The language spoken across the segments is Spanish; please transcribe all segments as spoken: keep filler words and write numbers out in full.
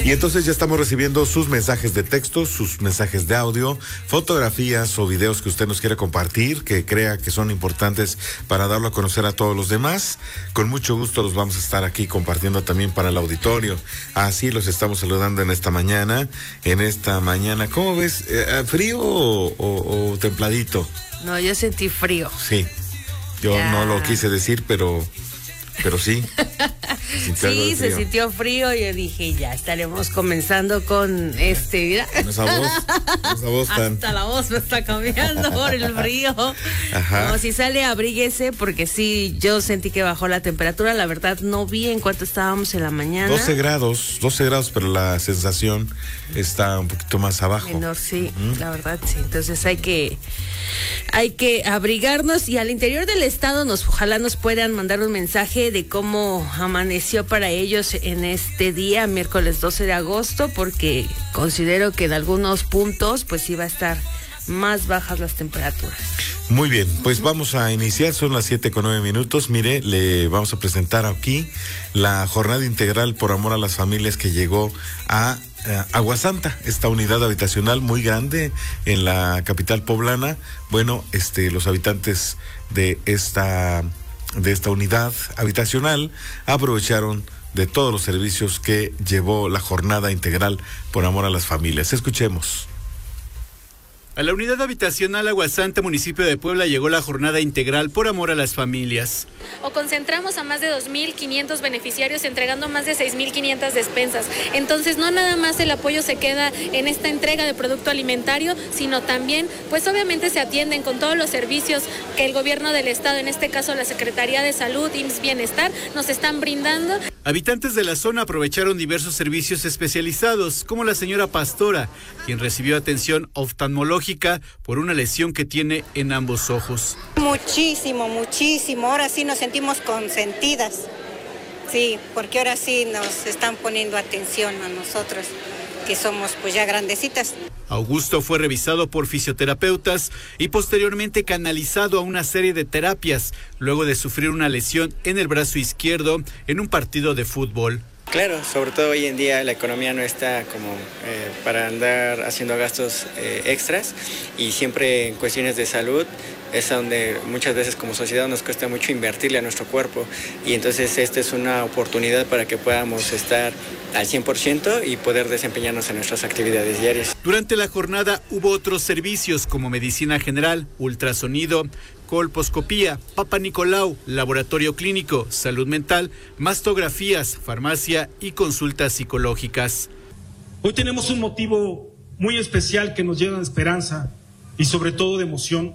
Y entonces ya estamos recibiendo sus mensajes de texto, sus mensajes de audio, fotografías o videos que usted nos quiera compartir, que crea que son importantes para darlo a conocer a todos los demás. Con mucho gusto los vamos a estar aquí compartiendo también para el auditorio. Así los estamos saludando en esta mañana, en esta mañana. ¿Cómo ves? Eh, ¿Frío o, o, o templadito? No, yo sentí frío. Sí, yo ya. no lo quise decir, pero... Pero sí. Sí, se sintió frío. Yo dije, ya estaremos comenzando con este, mira. Con esa voz, con esa voz tan... Hasta la voz me está cambiando por el frío. Ajá. No, si sale, abríguese, porque sí, yo sentí que bajó la temperatura. La verdad, no vi en cuánto estábamos en la mañana. doce grados, doce grados, pero la sensación está un poquito más abajo. Menor, sí, uh-huh. La verdad, sí. Entonces hay que, hay que abrigarnos, y al interior del estado nos, ojalá nos puedan mandar un mensaje de cómo amaneció para ellos en este día, miércoles doce de agosto, porque considero que en algunos puntos pues iba a estar más bajas las temperaturas. Muy bien, pues vamos a iniciar, son las siete con nueve minutos. Mire, le vamos a presentar aquí la jornada integral por amor a las familias que llegó a eh, Agua Santa, esta unidad habitacional muy grande en la capital poblana. Bueno, este, los habitantes de esta de esta unidad habitacional aprovecharon de todos los servicios que llevó la jornada integral por amor a las familias. Escuchemos. A la unidad habitacional Agua Santa, municipio de Puebla, llegó la jornada integral por amor a las familias. O concentramos a más de dos mil quinientos beneficiarios entregando más de seis mil quinientas despensas. Entonces no nada más el apoyo se queda en esta entrega de producto alimentario, sino también pues obviamente se atienden con todos los servicios que el gobierno del estado, en este caso la Secretaría de Salud, I M S S Bienestar, nos están brindando. Habitantes de la zona aprovecharon diversos servicios especializados, como la señora Pastora, quien recibió atención oftalmológica por una lesión que tiene en ambos ojos. Muchísimo, muchísimo. Ahora sí nos sentimos consentidas. Sí, porque ahora sí nos están poniendo atención a nosotros, que somos pues ya grandecitas. Augusto fue revisado por fisioterapeutas y posteriormente canalizado a una serie de terapias, luego de sufrir una lesión en el brazo izquierdo en un partido de fútbol. Claro, sobre todo hoy en día la economía no está como eh, para andar haciendo gastos eh, extras, y siempre en cuestiones de salud es donde muchas veces como sociedad nos cuesta mucho invertirle a nuestro cuerpo, y entonces esta es una oportunidad para que podamos estar al cien por ciento y poder desempeñarnos en nuestras actividades diarias. Durante la jornada hubo otros servicios como medicina general, ultrasonido, colposcopía, Papa Nicolau, laboratorio clínico, salud mental, mastografías, farmacia y consultas psicológicas. Hoy tenemos un motivo muy especial que nos llena de esperanza y sobre todo de emoción.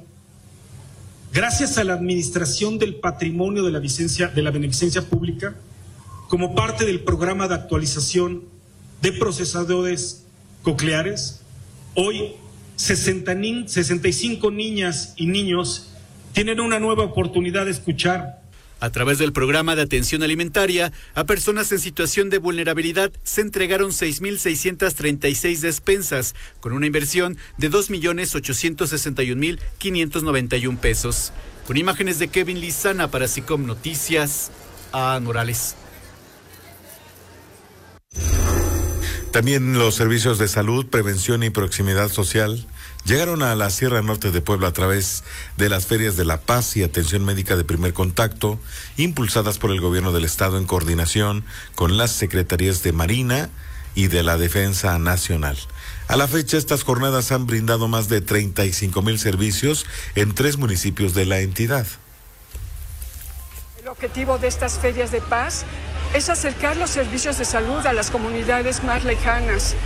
Gracias a la administración del patrimonio de la, Vicencia, de la beneficencia pública, como parte del programa de actualización de procesadores cocleares, hoy sesenta, sesenta y cinco niñas y niños tienen una nueva oportunidad de escuchar. A través del programa de atención alimentaria a personas en situación de vulnerabilidad se entregaron seis mil seiscientas treinta y seis despensas con una inversión de dos millones ochocientos sesenta y un mil quinientos noventa y un pesos. Con imágenes de Kevin Lizana para SICOM Noticias, A. Morales. También los servicios de salud, prevención y proximidad social llegaron a la Sierra Norte de Puebla a través de las ferias de La Paz y atención médica de primer contacto, impulsadas por el gobierno del estado en coordinación con las secretarías de Marina y de la Defensa Nacional. A la fecha, estas jornadas han brindado más de treinta y cinco mil servicios en tres municipios de la entidad. El objetivo de estas ferias de paz es acercar los servicios de salud a las comunidades más lejanas.